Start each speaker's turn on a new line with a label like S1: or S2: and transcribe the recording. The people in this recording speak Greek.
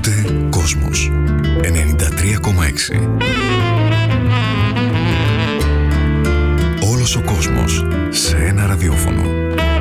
S1: Ακούτε Κόσμος 93,6. Όλος ο κόσμος σε ένα ραδιόφωνο.